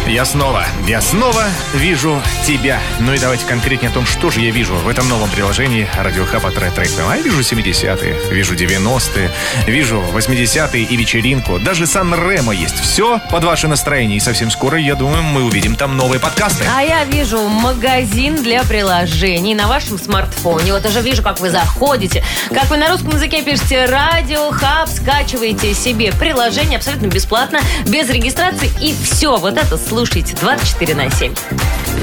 Я снова вижу тебя. Ну и давайте конкретнее о том, что же я вижу в этом новом приложении Радио Хаб от Ретро FM. А я вижу 70-е, вижу 90-е, вижу 80-е и вечеринку. Даже Сан-Ремо есть. Все под ваше настроение. И совсем скоро, я думаю, мы увидим там новые подкасты. А я вижу магазин для приложений на вашем смартфоне. Вот уже вижу, как вы заходите, как вы на русском языке пишете Радио Хаб, скачиваете себе приложение абсолютно бесплатно, без регистрации, и все. Вот это слушайте 24/7.